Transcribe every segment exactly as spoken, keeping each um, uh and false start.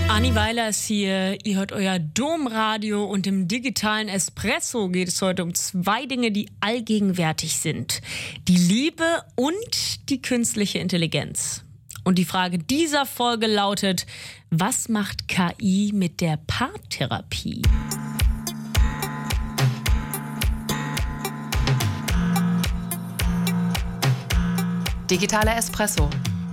Anni Weiler ist hier, ihr hört euer Domradio und im digitalen Espresso geht es heute um zwei Dinge, die allgegenwärtig sind. Die Liebe und die künstliche Intelligenz. Und die Frage dieser Folge lautet, was macht K I mit der Paartherapie? Digitaler Espresso.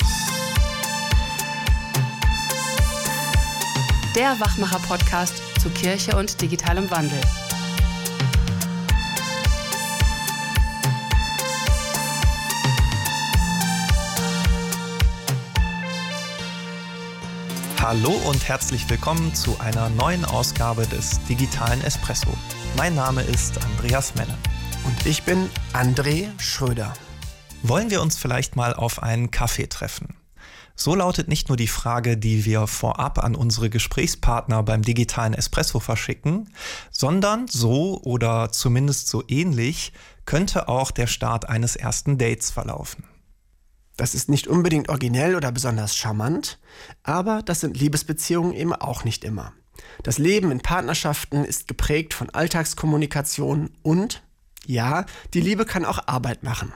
Der Wachmacher-Podcast zu Kirche und digitalem Wandel. Hallo und herzlich willkommen zu einer neuen Ausgabe des Digitalen Espresso. Mein Name ist Andreas Menne. Und ich bin André Schröder. Wollen wir uns vielleicht mal auf einen Kaffee treffen? So lautet nicht nur die Frage, die wir vorab an unsere Gesprächspartner beim Digitalen Espresso verschicken, sondern so oder zumindest so ähnlich könnte auch der Start eines ersten Dates verlaufen. Das ist nicht unbedingt originell oder besonders charmant, aber das sind Liebesbeziehungen eben auch nicht immer. Das Leben in Partnerschaften ist geprägt von Alltagskommunikation und, ja, die Liebe kann auch Arbeit machen.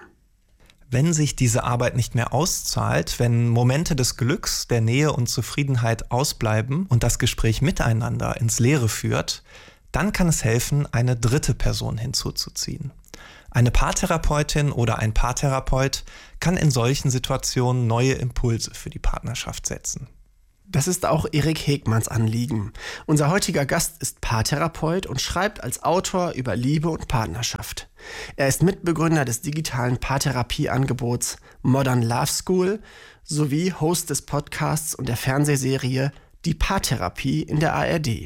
Wenn sich diese Arbeit nicht mehr auszahlt, wenn Momente des Glücks, der Nähe und Zufriedenheit ausbleiben und das Gespräch miteinander ins Leere führt, dann kann es helfen, eine dritte Person hinzuzuziehen. Eine Paartherapeutin oder ein Paartherapeut kann in solchen Situationen neue Impulse für die Partnerschaft setzen. Das ist auch Erik Hegmanns Anliegen. Unser heutiger Gast ist Paartherapeut und schreibt als Autor über Liebe und Partnerschaft. Er ist Mitbegründer des digitalen Paartherapieangebots Modern Love School sowie Host des Podcasts und der Fernsehserie Die Paartherapie in der A R D.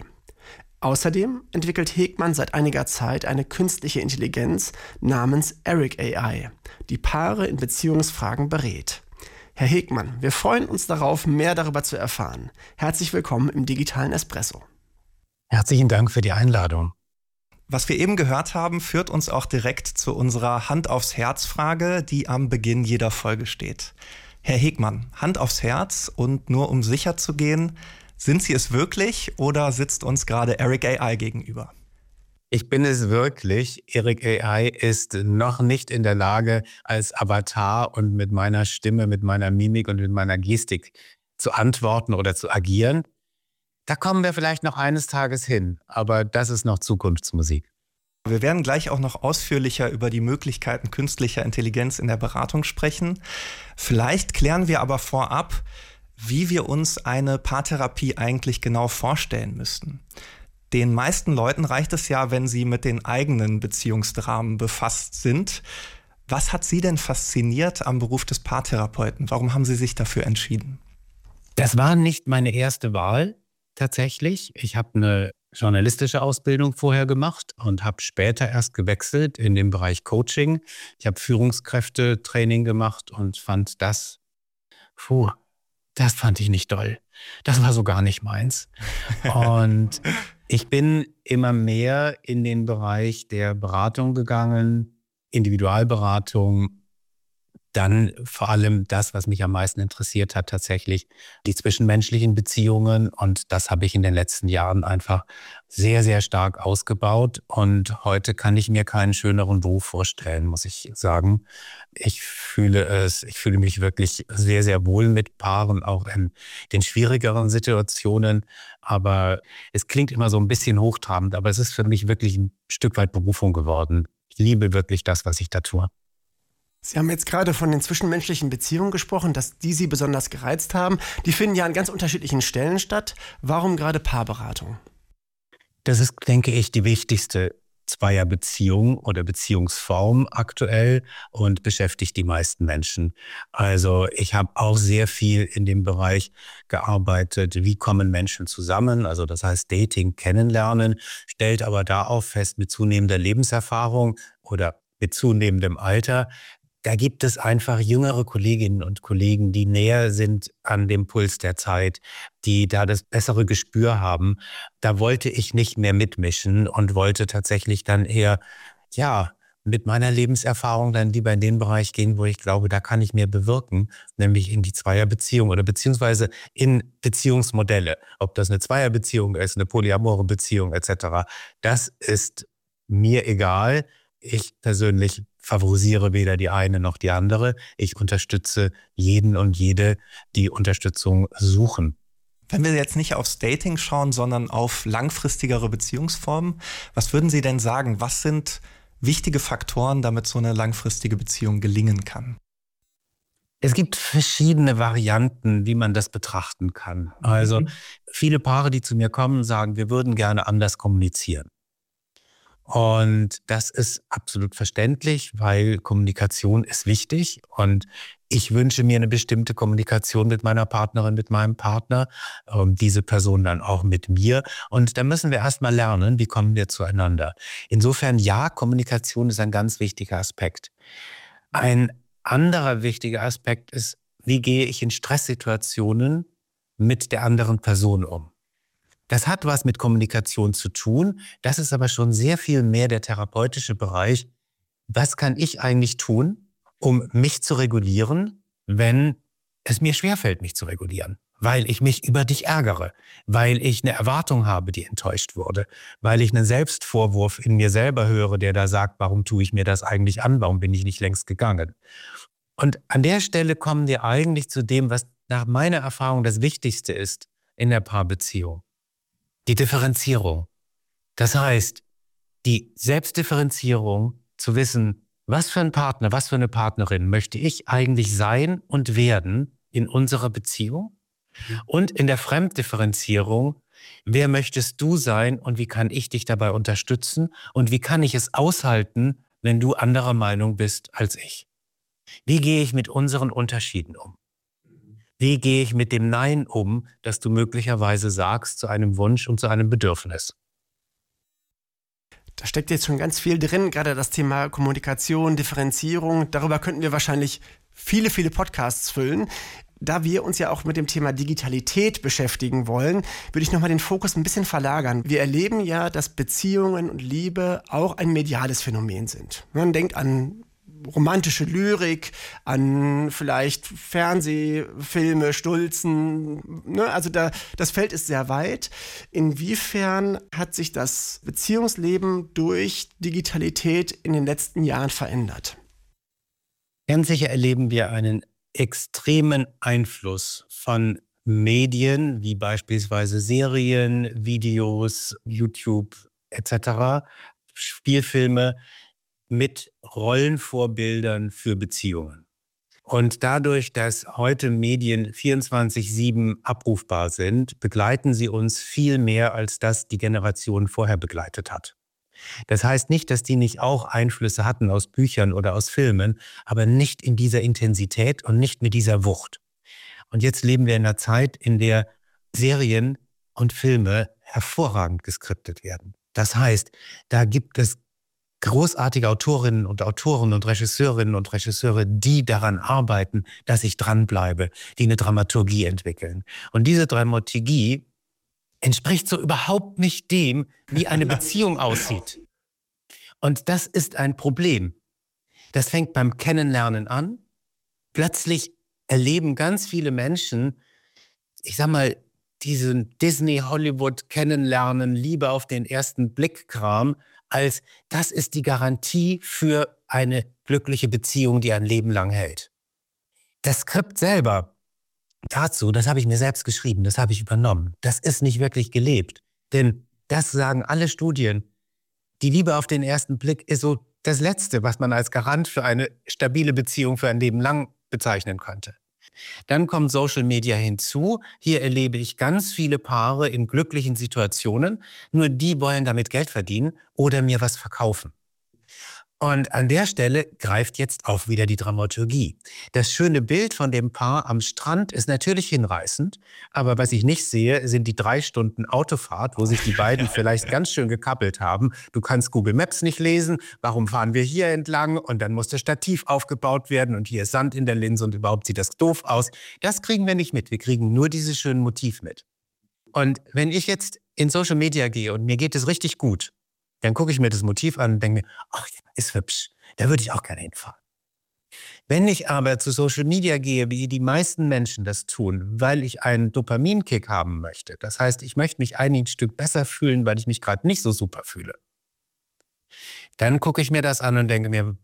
Außerdem entwickelt Hegmann seit einiger Zeit eine künstliche Intelligenz namens Eric A I, die Paare in Beziehungsfragen berät. Herr Hegmann, wir freuen uns darauf, mehr darüber zu erfahren. Herzlich willkommen im digitalen Espresso. Herzlichen Dank für die Einladung. Was wir eben gehört haben, führt uns auch direkt zu unserer Hand aufs Herz-Frage, die am Beginn jeder Folge steht. Herr Hegmann, Hand aufs Herz und nur um sicher zu gehen, sind Sie es wirklich oder sitzt uns gerade Eric A I gegenüber? Ich bin es wirklich. Eric A I ist noch nicht in der Lage, als Avatar und mit meiner Stimme, mit meiner Mimik und mit meiner Gestik zu antworten oder zu agieren. Da kommen wir vielleicht noch eines Tages hin, aber das ist noch Zukunftsmusik. Wir werden gleich auch noch ausführlicher über die Möglichkeiten künstlicher Intelligenz in der Beratung sprechen. Vielleicht klären wir aber vorab, wie wir uns eine Paartherapie eigentlich genau vorstellen müssten. Den meisten Leuten reicht es ja, wenn sie mit den eigenen Beziehungsdramen befasst sind. Was hat Sie denn fasziniert am Beruf des Paartherapeuten? Warum haben Sie sich dafür entschieden? Das war nicht meine erste Wahl tatsächlich. Ich habe eine journalistische Ausbildung vorher gemacht und habe später erst gewechselt in den Bereich Coaching. Ich habe Führungskräftetraining gemacht und fand das, puh, das fand ich nicht doll. Das war so gar nicht meins. Und ich bin immer mehr in den Bereich der Beratung gegangen, Individualberatung, dann vor allem das, was mich am meisten interessiert hat, tatsächlich die zwischenmenschlichen Beziehungen. Und das habe ich in den letzten Jahren einfach sehr, sehr stark ausgebaut. Und heute kann ich mir keinen schöneren Beruf vorstellen, muss ich sagen. Ich fühle es, ich fühle mich wirklich sehr, sehr wohl mit Paaren, auch in den schwierigeren Situationen. Aber es klingt immer so ein bisschen hochtrabend, aber es ist für mich wirklich ein Stück weit Berufung geworden. Ich liebe wirklich das, was ich da tue. Sie haben jetzt gerade von den zwischenmenschlichen Beziehungen gesprochen, dass die Sie besonders gereizt haben. Die finden ja an ganz unterschiedlichen Stellen statt. Warum gerade Paarberatung? Das ist, denke ich, die wichtigste Zweierbeziehung oder Beziehungsform aktuell und beschäftigt die meisten Menschen. Also ich habe auch sehr viel in dem Bereich gearbeitet, wie kommen Menschen zusammen, also das heißt Dating, Kennenlernen, stellt aber da auch fest, mit zunehmender Lebenserfahrung oder mit zunehmendem Alter, da gibt es einfach jüngere Kolleginnen und Kollegen, die näher sind an dem Puls der Zeit, die da das bessere Gespür haben. Da wollte ich nicht mehr mitmischen und wollte tatsächlich dann eher, ja, mit meiner Lebenserfahrung dann lieber in den Bereich gehen, wo ich glaube, da kann ich mehr bewirken, nämlich in die Zweierbeziehung oder beziehungsweise in Beziehungsmodelle. Ob das eine Zweierbeziehung ist, eine polyamore Beziehung et cetera. Das ist mir egal. Ich persönlich favorisiere weder die eine noch die andere. Ich unterstütze jeden und jede, die Unterstützung suchen. Wenn wir jetzt nicht aufs Dating schauen, sondern auf langfristigere Beziehungsformen, was würden Sie denn sagen, was sind wichtige Faktoren, damit so eine langfristige Beziehung gelingen kann? Es gibt verschiedene Varianten, wie man das betrachten kann. Also mhm. viele Paare, die zu mir kommen, sagen, wir würden gerne anders kommunizieren. Und das ist absolut verständlich, weil Kommunikation ist wichtig und ich wünsche mir eine bestimmte Kommunikation mit meiner Partnerin, mit meinem Partner, ähm, diese Person dann auch mit mir. Und da müssen wir erstmal lernen, wie kommen wir zueinander. Insofern ja, Kommunikation ist ein ganz wichtiger Aspekt. Ein anderer wichtiger Aspekt ist, wie gehe ich in Stresssituationen mit der anderen Person um? Das hat was mit Kommunikation zu tun. Das ist aber schon sehr viel mehr der therapeutische Bereich. Was kann ich eigentlich tun, um mich zu regulieren, wenn es mir schwerfällt, mich zu regulieren? Weil ich mich über dich ärgere, weil ich eine Erwartung habe, die enttäuscht wurde, weil ich einen Selbstvorwurf in mir selber höre, der da sagt, warum tue ich mir das eigentlich an, warum bin ich nicht längst gegangen? Und an der Stelle kommen wir eigentlich zu dem, was nach meiner Erfahrung das Wichtigste ist in der Paarbeziehung. Die Differenzierung. Das heißt, die Selbstdifferenzierung, zu wissen, was für ein Partner, was für eine Partnerin möchte ich eigentlich sein und werden in unserer Beziehung? Und in der Fremddifferenzierung, wer möchtest du sein und wie kann ich dich dabei unterstützen? Und wie kann ich es aushalten, wenn du anderer Meinung bist als ich? Wie gehe ich mit unseren Unterschieden um? Wie gehe ich mit dem Nein um, das du möglicherweise sagst zu einem Wunsch und zu einem Bedürfnis? Da steckt jetzt schon ganz viel drin, gerade das Thema Kommunikation, Differenzierung. Darüber könnten wir wahrscheinlich viele, viele Podcasts füllen. Da wir uns ja auch mit dem Thema Digitalität beschäftigen wollen, würde ich nochmal den Fokus ein bisschen verlagern. Wir erleben ja, dass Beziehungen und Liebe auch ein mediales Phänomen sind. Man denkt an romantische Lyrik, an vielleicht Fernsehfilme, Stulzen, ne? Also da, das Feld ist sehr weit. Inwiefern hat sich das Beziehungsleben durch Digitalität in den letzten Jahren verändert? Ganz sicher erleben wir einen extremen Einfluss von Medien, wie beispielsweise Serien, Videos, YouTube et cetera, Spielfilme, mit Rollenvorbildern für Beziehungen. Und dadurch, dass heute Medien vierundzwanzig sieben abrufbar sind, begleiten sie uns viel mehr, als das die Generation vorher begleitet hat. Das heißt nicht, dass die nicht auch Einflüsse hatten aus Büchern oder aus Filmen, aber nicht in dieser Intensität und nicht mit dieser Wucht. Und jetzt leben wir in einer Zeit, in der Serien und Filme hervorragend geskriptet werden. Das heißt, da gibt es großartige Autorinnen und Autoren und Regisseurinnen und Regisseure, die daran arbeiten, dass ich dranbleibe, die eine Dramaturgie entwickeln. Und diese Dramaturgie entspricht so überhaupt nicht dem, wie eine Beziehung aussieht. Und das ist ein Problem. Das fängt beim Kennenlernen an. Plötzlich erleben ganz viele Menschen, ich sag mal, diesen Disney-Hollywood-Kennenlernen, Liebe auf den ersten Blick-Kram, als das ist die Garantie für eine glückliche Beziehung, die ein Leben lang hält. Das Skript selber dazu, das habe ich mir selbst geschrieben, das habe ich übernommen. Das ist nicht wirklich gelebt. Denn das sagen alle Studien. Die Liebe auf den ersten Blick ist so das Letzte, was man als Garant für eine stabile Beziehung für ein Leben lang bezeichnen könnte. Dann kommt Social Media hinzu. Hier erlebe ich ganz viele Paare in glücklichen Situationen. Nur die wollen damit Geld verdienen oder mir was verkaufen. Und an der Stelle greift jetzt auch wieder die Dramaturgie. Das schöne Bild von dem Paar am Strand ist natürlich hinreißend, aber was ich nicht sehe, sind die drei Stunden Autofahrt, wo sich die beiden vielleicht ganz schön gekappelt haben. Du kannst Google Maps nicht lesen, warum fahren wir hier entlang? Und dann muss das Stativ aufgebaut werden und hier ist Sand in der Linse und überhaupt sieht das doof aus. Das kriegen wir nicht mit, wir kriegen nur dieses schöne Motiv mit. Und wenn ich jetzt in Social Media gehe und mir geht es richtig gut, dann gucke ich mir das Motiv an und denke mir, ach, ist hübsch. Da würde ich auch gerne hinfahren. Wenn ich aber zu Social Media gehe, wie die meisten Menschen das tun, weil ich einen Dopaminkick haben möchte, das heißt, ich möchte mich ein Stück besser fühlen, weil ich mich gerade nicht so super fühle, dann gucke ich mir das an und denke mir,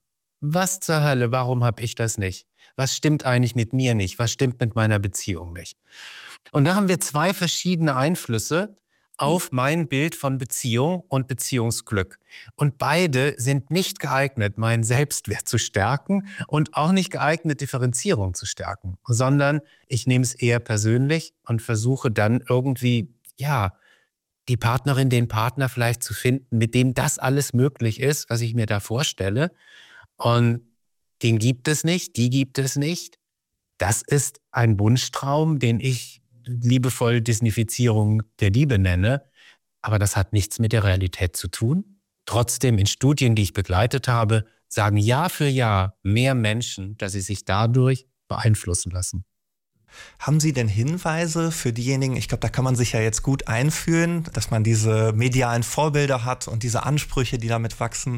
was zur Hölle, warum habe ich das nicht? Was stimmt eigentlich mit mir nicht? Was stimmt mit meiner Beziehung nicht? Und da haben wir zwei verschiedene Einflüsse auf mein Bild von Beziehung und Beziehungsglück. Und beide sind nicht geeignet, meinen Selbstwert zu stärken und auch nicht geeignet, Differenzierung zu stärken, sondern ich nehme es eher persönlich und versuche dann irgendwie, ja, die Partnerin, den Partner vielleicht zu finden, mit dem das alles möglich ist, was ich mir da vorstelle. Und den gibt es nicht, die gibt es nicht. Das ist ein Wunschtraum, den ich liebevoll Disneyfizierung der Liebe nenne. Aber das hat nichts mit der Realität zu tun. Trotzdem in Studien, die ich begleitet habe, sagen Jahr für Jahr mehr Menschen, dass sie sich dadurch beeinflussen lassen. Haben Sie denn Hinweise für diejenigen, ich glaube, da kann man sich ja jetzt gut einfühlen, dass man diese medialen Vorbilder hat und diese Ansprüche, die damit wachsen.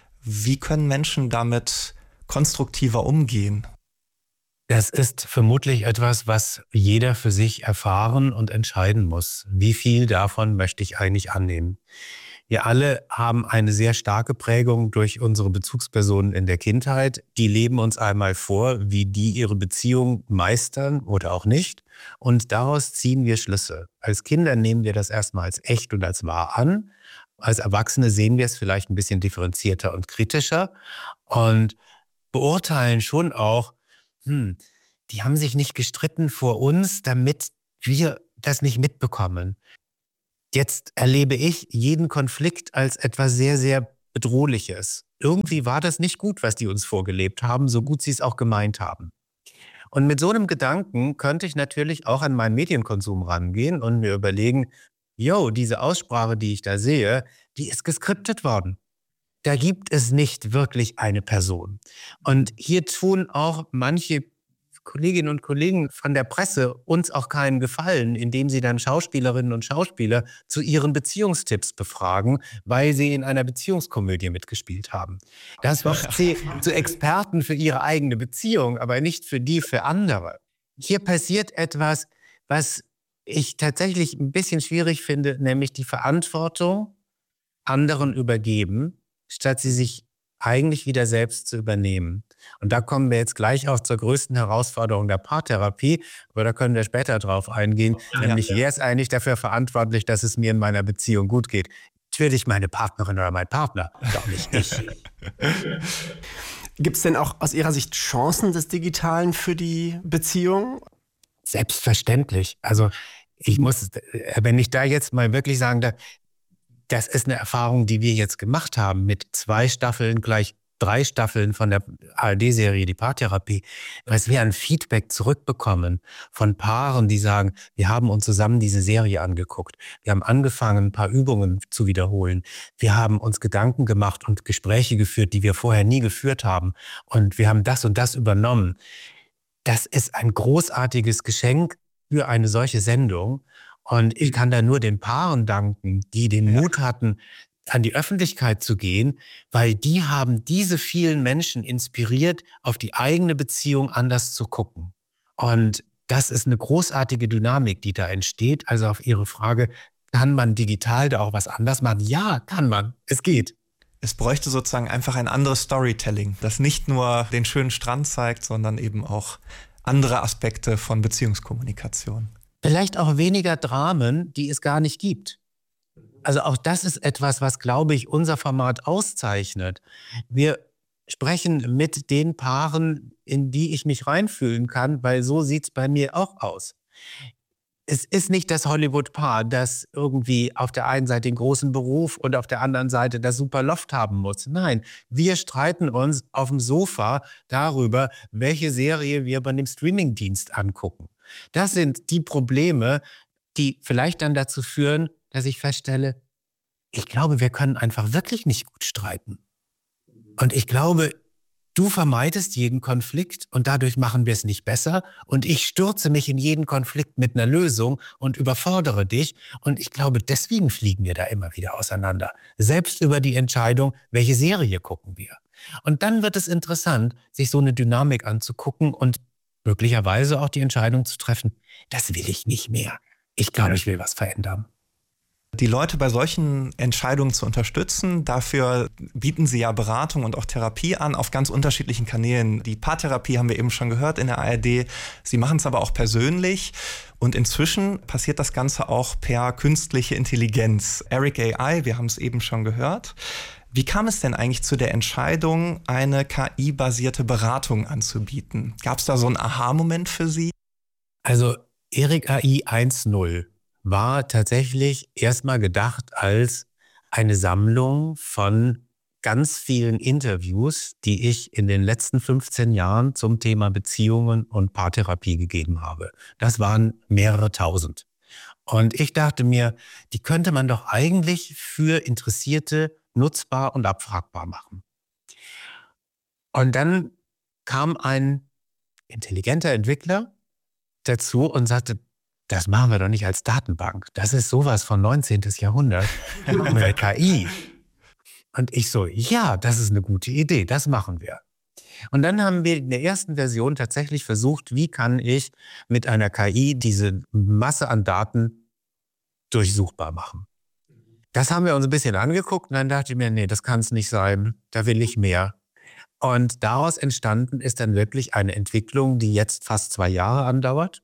Wie können Menschen damit konstruktiver umgehen? Das ist vermutlich etwas, was jeder für sich erfahren und entscheiden muss. Wie viel davon möchte ich eigentlich annehmen? Wir alle haben eine sehr starke Prägung durch unsere Bezugspersonen in der Kindheit. Die leben uns einmal vor, wie die ihre Beziehung meistern oder auch nicht. Und daraus ziehen wir Schlüsse. Als Kinder nehmen wir das erstmal als echt und als wahr an. Als Erwachsene sehen wir es vielleicht ein bisschen differenzierter und kritischer und beurteilen schon auch, hm, die haben sich nicht gestritten vor uns, damit wir das nicht mitbekommen. Jetzt erlebe ich jeden Konflikt als etwas sehr, sehr Bedrohliches. Irgendwie war das nicht gut, was die uns vorgelebt haben, so gut sie es auch gemeint haben. Und mit so einem Gedanken könnte ich natürlich auch an meinen Medienkonsum rangehen und mir überlegen, jo, diese Aussprache, die ich da sehe, die ist geskriptet worden. Da gibt es nicht wirklich eine Person. Und hier tun auch manche Kolleginnen und Kollegen von der Presse uns auch keinen Gefallen, indem sie dann Schauspielerinnen und Schauspieler zu ihren Beziehungstipps befragen, weil sie in einer Beziehungskomödie mitgespielt haben. Das macht sie zu Experten für ihre eigene Beziehung, aber nicht für die für andere. Hier passiert etwas, was ich tatsächlich ein bisschen schwierig finde, nämlich die Verantwortung anderen übergeben, statt sie sich eigentlich wieder selbst zu übernehmen. Und da kommen wir jetzt gleich auch zur größten Herausforderung der Paartherapie, aber da können wir später drauf eingehen, nämlich wer ist eigentlich dafür verantwortlich, dass es mir in meiner Beziehung gut geht? Natürlich meine Partnerin oder mein Partner, doch nicht ich. Gibt es denn auch aus Ihrer Sicht Chancen des Digitalen für die Beziehung? Selbstverständlich. Also ich muss, wenn ich da jetzt mal wirklich sagen darf, das ist eine Erfahrung, die wir jetzt gemacht haben mit zwei Staffeln, gleich drei Staffeln von der A R D-Serie Die Paartherapie. Was wir an Feedback zurückbekommen von Paaren, die sagen, wir haben uns zusammen diese Serie angeguckt. Wir haben angefangen, ein paar Übungen zu wiederholen. Wir haben uns Gedanken gemacht und Gespräche geführt, die wir vorher nie geführt haben. Und wir haben das und das übernommen. Das ist ein großartiges Geschenk für eine solche Sendung. Und ich kann da nur den Paaren danken, die den Mut hatten, an die Öffentlichkeit zu gehen, weil die haben diese vielen Menschen inspiriert, auf die eigene Beziehung anders zu gucken. Und das ist eine großartige Dynamik, die da entsteht. Also auf Ihre Frage, kann man digital da auch was anders machen? Ja, kann man. Es geht. Es bräuchte sozusagen einfach ein anderes Storytelling, das nicht nur den schönen Strand zeigt, sondern eben auch andere Aspekte von Beziehungskommunikation. Vielleicht auch weniger Dramen, die es gar nicht gibt. Also auch das ist etwas, was, glaube ich, unser Format auszeichnet. Wir sprechen mit den Paaren, in die ich mich reinfühlen kann, weil so sieht es bei mir auch aus. Es ist nicht das Hollywood-Paar, das irgendwie auf der einen Seite den großen Beruf und auf der anderen Seite das super Loft haben muss. Nein, wir streiten uns auf dem Sofa darüber, welche Serie wir bei dem Streamingdienst angucken. Das sind die Probleme, die vielleicht dann dazu führen, dass ich feststelle, ich glaube, wir können einfach wirklich nicht gut streiten. Und ich glaube, du vermeidest jeden Konflikt und dadurch machen wir es nicht besser. Und ich stürze mich in jeden Konflikt mit einer Lösung und überfordere dich. Und ich glaube, deswegen fliegen wir da immer wieder auseinander. Selbst über die Entscheidung, welche Serie gucken wir. Und dann wird es interessant, sich so eine Dynamik anzugucken und möglicherweise auch die Entscheidung zu treffen, das will ich nicht mehr. Ich glaube, ich will was verändern. Die Leute bei solchen Entscheidungen zu unterstützen, dafür bieten sie ja Beratung und auch Therapie an auf ganz unterschiedlichen Kanälen. Die Paartherapie haben wir eben schon gehört in der A R D. Sie machen es aber auch persönlich. Und inzwischen passiert das Ganze auch per künstliche Intelligenz. Eric A I, wir haben es eben schon gehört. Wie kam es denn eigentlich zu der Entscheidung, eine K I-basierte Beratung anzubieten? Gab es da so einen Aha-Moment für Sie? Also Eric A I eins Punkt null war tatsächlich erstmal gedacht als eine Sammlung von ganz vielen Interviews, die ich in den letzten fünfzehn Jahren zum Thema Beziehungen und Paartherapie gegeben habe. Das waren mehrere tausend. Und ich dachte mir, die könnte man doch eigentlich für Interessierte nutzbar und abfragbar machen. Und dann kam ein intelligenter Entwickler dazu und sagte, das machen wir doch nicht als Datenbank. Das ist sowas von neunzehnten. Jahrhundert mit der K I. Und ich so, ja, das ist eine gute Idee, das machen wir. Und dann haben wir in der ersten Version tatsächlich versucht, wie kann ich mit einer K I diese Masse an Daten durchsuchbar machen. Das haben wir uns ein bisschen angeguckt und dann dachte ich mir, nee, das kann es nicht sein, da will ich mehr. Und daraus entstanden ist dann wirklich eine Entwicklung, die jetzt fast zwei Jahre andauert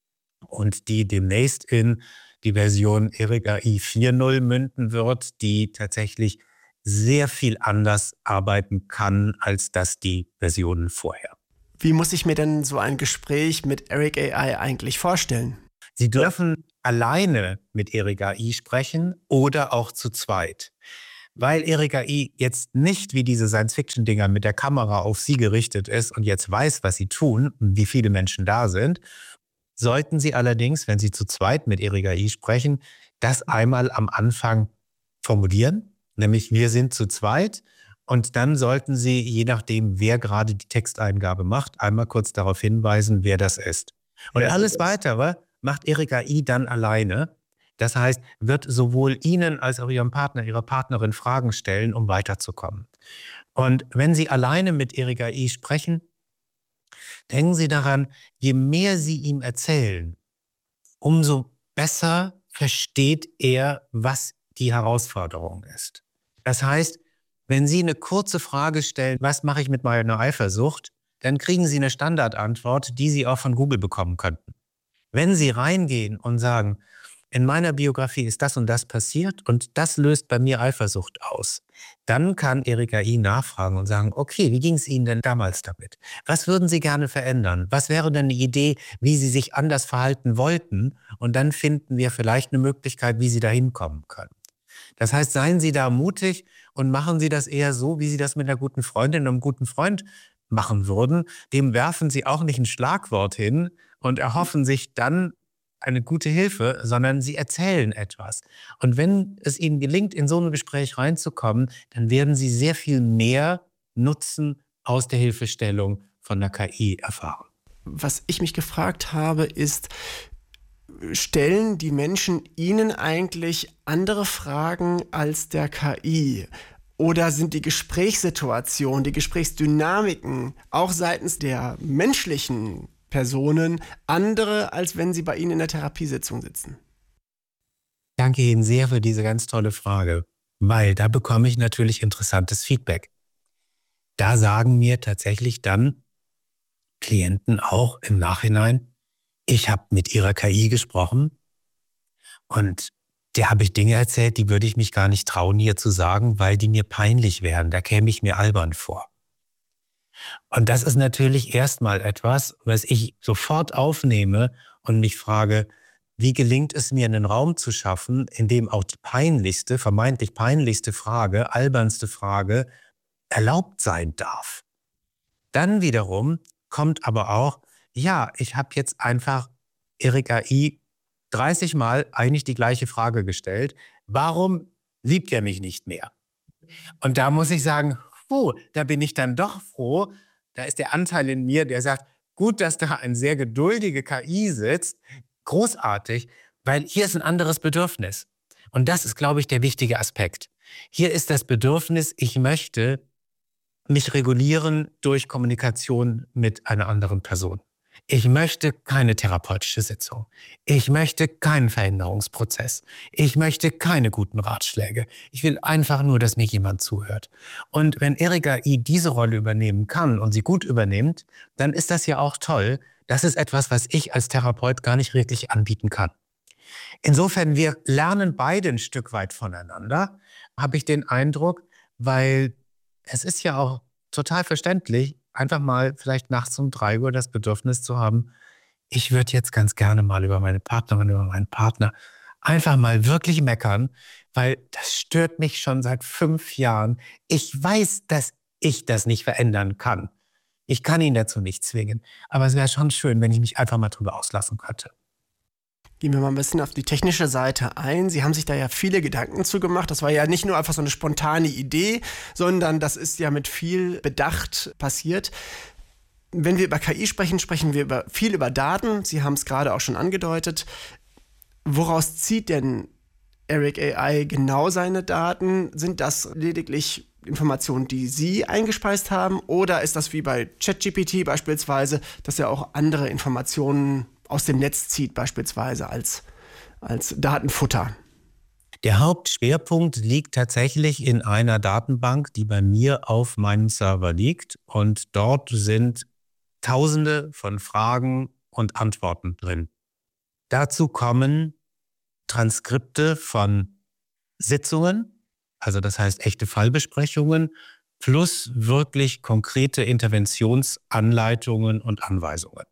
und die demnächst in die Version Eric A I vier Punkt null münden wird, die tatsächlich sehr viel anders arbeiten kann, als das die Versionen vorher. Wie muss ich mir denn so ein Gespräch mit Eric A I eigentlich vorstellen? Sie dürfen alleine mit Eric A I sprechen oder auch zu zweit. Weil Eric A I jetzt nicht wie diese Science-Fiction-Dinger mit der Kamera auf Sie gerichtet ist und jetzt weiß, was Sie tun und wie viele Menschen da sind, sollten Sie allerdings, wenn Sie zu zweit mit Eric A I sprechen, das einmal am Anfang formulieren, nämlich wir sind zu zweit und dann sollten Sie, je nachdem, wer gerade die Texteingabe macht, einmal kurz darauf hinweisen, wer das ist. Und alles Weitere macht Eric A I dann alleine. Das heißt, wird sowohl Ihnen als auch Ihrem Partner, Ihrer Partnerin Fragen stellen, um weiterzukommen. Und wenn Sie alleine mit Eric A I sprechen, denken Sie daran, je mehr Sie ihm erzählen, umso besser versteht er, was die Herausforderung ist. Das heißt, wenn Sie eine kurze Frage stellen, was mache ich mit meiner Eifersucht, dann kriegen Sie eine Standardantwort, die Sie auch von Google bekommen könnten. Wenn Sie reingehen und sagen, in meiner Biografie ist das und das passiert und das löst bei mir Eifersucht aus, dann kann Eric A I nachfragen und sagen, okay, wie ging es Ihnen denn damals damit? Was würden Sie gerne verändern? Was wäre denn eine Idee, wie Sie sich anders verhalten wollten? Und dann finden wir vielleicht eine Möglichkeit, wie Sie da hinkommen können. Das heißt, seien Sie da mutig und machen Sie das eher so, wie Sie das mit einer guten Freundin und einem guten Freund machen würden. Dem werfen Sie auch nicht ein Schlagwort hin und erhoffen sich dann eine gute Hilfe, sondern Sie erzählen etwas. Und wenn es Ihnen gelingt, in so ein Gespräch reinzukommen, dann werden Sie sehr viel mehr Nutzen aus der Hilfestellung von der K I erfahren. Was ich mich gefragt habe, ist, stellen die Menschen Ihnen eigentlich andere Fragen als der K I? Oder sind die Gesprächssituationen, die Gesprächsdynamiken auch seitens der menschlichen Personen andere, als wenn sie bei Ihnen in der Therapiesitzung sitzen? Danke Ihnen sehr für diese ganz tolle Frage, weil da bekomme ich natürlich interessantes Feedback. Da sagen mir tatsächlich dann Klienten auch im Nachhinein, ich habe mit ihrer K I gesprochen und der habe ich Dinge erzählt, die würde ich mich gar nicht trauen, hier zu sagen, weil die mir peinlich wären. Da käme ich mir albern vor. Und das ist natürlich erstmal etwas, was ich sofort aufnehme und mich frage, wie gelingt es mir, einen Raum zu schaffen, in dem auch die peinlichste, vermeintlich peinlichste Frage, albernste Frage erlaubt sein darf. Dann wiederum kommt aber auch, ja, ich habe jetzt einfach Eric A I dreißig Mal eigentlich die gleiche Frage gestellt. Warum liebt er mich nicht mehr? Und da muss ich sagen, oh, da bin ich dann doch froh. Da ist der Anteil in mir, der sagt, gut, dass da eine sehr geduldige K I sitzt. Großartig, weil hier ist ein anderes Bedürfnis. Und das ist, glaube ich, der wichtige Aspekt. Hier ist das Bedürfnis, ich möchte mich regulieren durch Kommunikation mit einer anderen Person. Ich möchte keine therapeutische Sitzung. Ich möchte keinen Veränderungsprozess. Ich möchte keine guten Ratschläge. Ich will einfach nur, dass mir jemand zuhört. Und wenn Erik A I diese Rolle übernehmen kann und sie gut übernimmt, dann ist das ja auch toll. Das ist etwas, was ich als Therapeut gar nicht wirklich anbieten kann. Insofern, wir lernen beide ein Stück weit voneinander, habe ich den Eindruck, weil es ist ja auch total verständlich, einfach mal vielleicht nachts um drei Uhr das Bedürfnis zu haben, ich würde jetzt ganz gerne mal über meine Partnerin, über meinen Partner einfach mal wirklich meckern, weil das stört mich schon seit fünf Jahren. Ich weiß, dass ich das nicht verändern kann. Ich kann ihn dazu nicht zwingen. Aber es wäre schon schön, wenn ich mich einfach mal drüber auslassen könnte. Gehen wir mal ein bisschen auf die technische Seite ein. Sie haben sich da ja viele Gedanken zu gemacht. Das war ja nicht nur einfach so eine spontane Idee, sondern das ist ja mit viel Bedacht passiert. Wenn wir über K I sprechen, sprechen wir über, viel über Daten. Sie haben es gerade auch schon angedeutet. Woraus zieht denn Erik A I genau seine Daten? Sind das lediglich Informationen, die Sie eingespeist haben? Oder ist das wie bei ChatGPT beispielsweise, dass er auch andere Informationen aus dem Netz zieht, beispielsweise als, als Datenfutter? Der Hauptschwerpunkt liegt tatsächlich in einer Datenbank, die bei mir auf meinem Server liegt. Und dort sind Tausende von Fragen und Antworten drin. Dazu kommen Transkripte von Sitzungen, also das heißt echte Fallbesprechungen, plus wirklich konkrete Interventionsanleitungen und Anweisungen.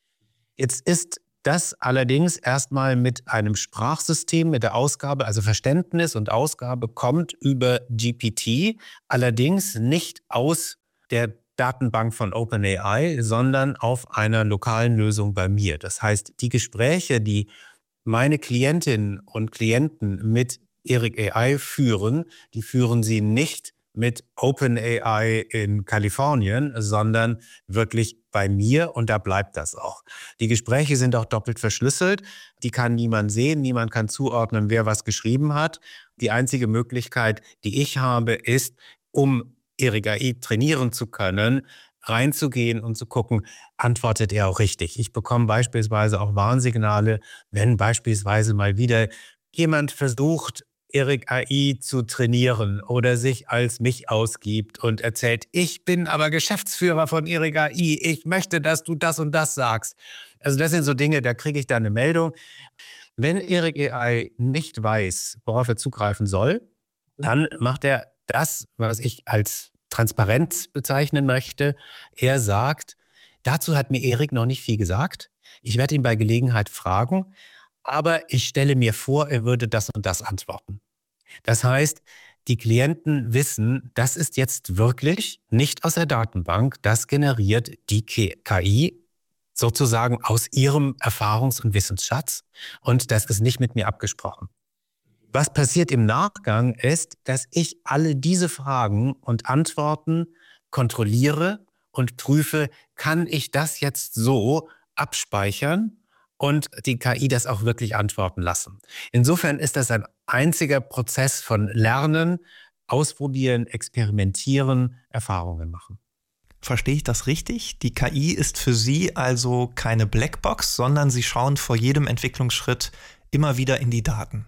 Jetzt ist das allerdings erstmal mit einem Sprachsystem, mit der Ausgabe, also Verständnis und Ausgabe kommt über G P T, allerdings nicht aus der Datenbank von OpenAI, sondern auf einer lokalen Lösung bei mir. Das heißt, die Gespräche, die meine Klientinnen und Klienten mit Erik A I führen, die führen sie nicht mit OpenAI in Kalifornien, sondern wirklich bei mir und da bleibt das auch. Die Gespräche sind auch doppelt verschlüsselt. Die kann niemand sehen, niemand kann zuordnen, wer was geschrieben hat. Die einzige Möglichkeit, die ich habe, ist, um Erik A I trainieren zu können, reinzugehen und zu gucken, antwortet er auch richtig. Ich bekomme beispielsweise auch Warnsignale, wenn beispielsweise mal wieder jemand versucht, Erik A I zu trainieren oder sich als mich ausgibt und erzählt, ich bin aber Geschäftsführer von Erik A I, ich möchte, dass du das und das sagst. Also das sind so Dinge, da kriege ich dann eine Meldung. Wenn Erik A I nicht weiß, worauf er zugreifen soll, dann macht er das, was ich als Transparenz bezeichnen möchte. Er sagt, dazu hat mir Erik noch nicht viel gesagt. Ich werde ihn bei Gelegenheit fragen, aber ich stelle mir vor, er würde das und das antworten. Das heißt, die Klienten wissen, das ist jetzt wirklich nicht aus der Datenbank, das generiert die K I sozusagen aus ihrem Erfahrungs- und Wissensschatz und das ist nicht mit mir abgesprochen. Was passiert im Nachgang ist, dass ich alle diese Fragen und Antworten kontrolliere und prüfe, kann ich das jetzt so abspeichern und die K I das auch wirklich antworten lassen. Insofern ist das ein einziger Prozess von Lernen, Ausprobieren, Experimentieren, Erfahrungen machen. Verstehe ich das richtig? Die K I ist für Sie also keine Blackbox, sondern Sie schauen vor jedem Entwicklungsschritt immer wieder in die Daten.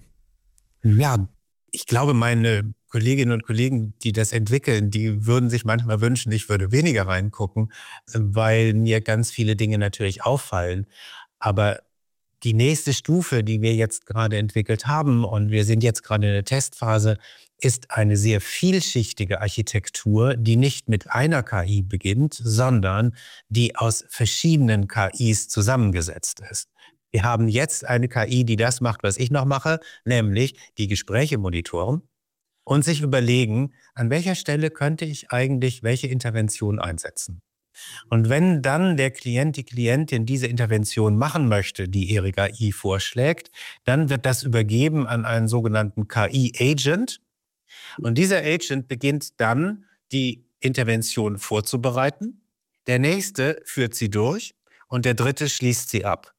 Ja, ich glaube, meine Kolleginnen und Kollegen, die das entwickeln, die würden sich manchmal wünschen, ich würde weniger reingucken, weil mir ganz viele Dinge natürlich auffallen. Aber die nächste Stufe, die wir jetzt gerade entwickelt haben, und wir sind jetzt gerade in der Testphase, ist eine sehr vielschichtige Architektur, die nicht mit einer K I beginnt, sondern die aus verschiedenen K Is zusammengesetzt ist. Wir haben jetzt eine K I, die das macht, was ich noch mache, nämlich die Gespräche monitoren und sich überlegen, an welcher Stelle könnte ich eigentlich welche Intervention einsetzen. Und wenn dann der Klient, die Klientin diese Intervention machen möchte, die Erik A I vorschlägt, dann wird das übergeben an einen sogenannten K I-Agent. Und dieser Agent beginnt dann, die Intervention vorzubereiten. Der nächste führt sie durch und der dritte schließt sie ab.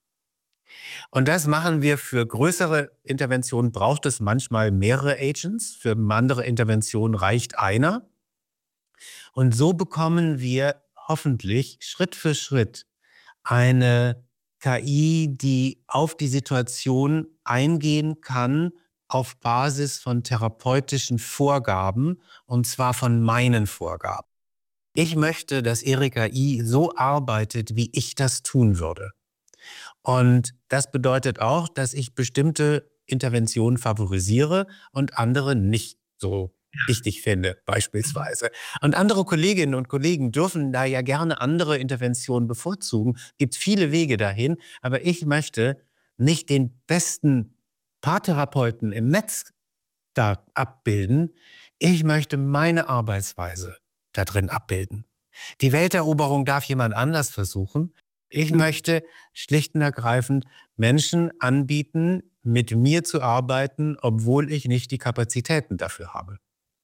Und das machen wir für größere Interventionen, braucht es manchmal mehrere Agents. Für andere Interventionen reicht einer. Und so bekommen wir hoffentlich Schritt für Schritt eine K I, die auf die Situation eingehen kann auf Basis von therapeutischen Vorgaben, und zwar von meinen Vorgaben. Ich möchte, dass Ihre K I so arbeitet, wie ich das tun würde. Und das bedeutet auch, dass ich bestimmte Interventionen favorisiere und andere nicht so wichtig finde, beispielsweise. Und andere Kolleginnen und Kollegen dürfen da ja gerne andere Interventionen bevorzugen. Es gibt viele Wege dahin, aber ich möchte nicht den besten Paartherapeuten im Netz da abbilden. Ich möchte meine Arbeitsweise da drin abbilden. Die Welteroberung darf jemand anders versuchen. Ich möchte schlicht und ergreifend Menschen anbieten, mit mir zu arbeiten, obwohl ich nicht die Kapazitäten dafür habe.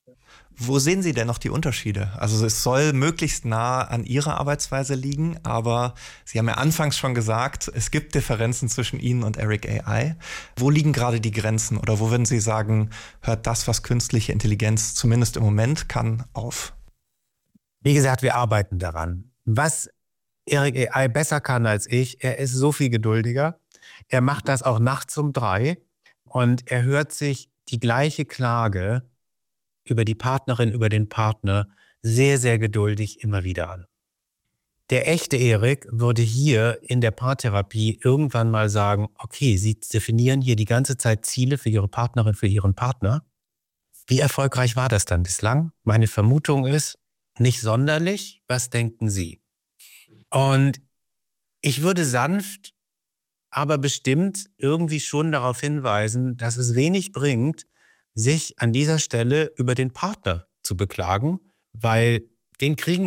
Wo sehen Sie denn noch die Unterschiede? Also es soll möglichst nah an Ihrer Arbeitsweise liegen, aber Sie haben ja anfangs schon gesagt, es gibt Differenzen zwischen Ihnen und Eric A I. Wo liegen gerade die Grenzen oder wo würden Sie sagen, hört das, was künstliche Intelligenz zumindest im Moment kann, auf? Wie gesagt, wir arbeiten daran. Was Eric A I besser kann als ich, er ist so viel geduldiger. Er macht das auch nachts um drei und er hört sich die gleiche Klage über die Partnerin, über den Partner sehr, sehr geduldig immer wieder an. Der echte Erik würde hier in der Paartherapie irgendwann mal sagen, okay, Sie definieren hier die ganze Zeit Ziele für Ihre Partnerin, für Ihren Partner. Wie erfolgreich war das dann bislang? Meine Vermutung ist, nicht sonderlich. Was denken Sie? Und ich würde sanft, aber bestimmt irgendwie schon darauf hinweisen, dass es wenig bringt, sich an dieser Stelle über den Partner zu beklagen, weil den kriegen